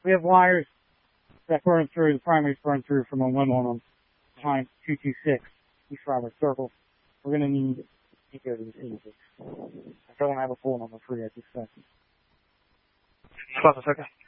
We have wires that burn through, the primaries burn through from a limb on them, behind 226, East Robert Circle. We're going to need to take over this 86. I don't have a phone number for you at this second. Hold on a second.